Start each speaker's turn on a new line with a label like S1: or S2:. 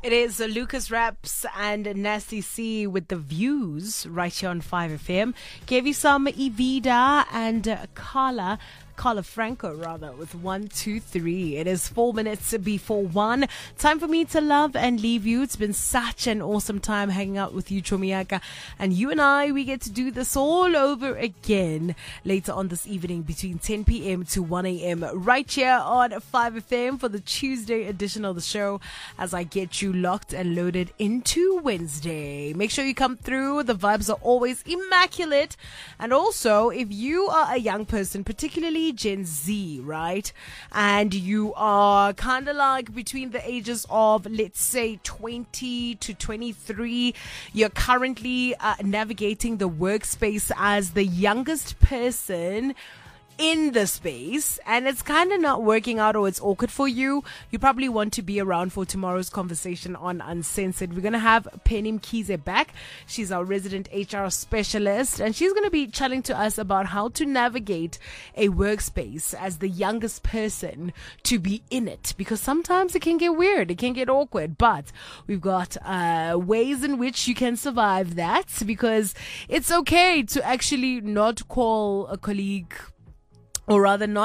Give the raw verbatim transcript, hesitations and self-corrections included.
S1: It is uh, Lucas Raps and Nasty C with the views right here on five F M. Gave you some Evida and uh, Carla. Carla Franco, rather, with one, two, three. It is four minutes before one. Time for me to love and leave you. It's been such an awesome time hanging out with you, Chomiaka. And you and I, we get to do this all over again later on this evening between ten p.m. to one a.m. right here on five F M for the Tuesday edition of the show as I get you locked and loaded into Wednesday. Make sure you come through. The vibes are always immaculate. And also, if you are a young person, particularly Gen Z, right? And you are kind of like between the ages of, let's say, twenty to twenty-three. You're currently uh, navigating the workspace as the youngest person in the space, and it's kind of not working out, or it's awkward for you. You probably want to be around for tomorrow's conversation on Uncensored. We're going to have Penny Mkhize back. She's our resident H R specialist, and she's going to be chatting to us about how to navigate a workspace as the youngest person to be in it, because sometimes it can get weird, it can get awkward, but we've got uh, ways in which you can survive that, because it's okay to actually not call a colleague, or rather not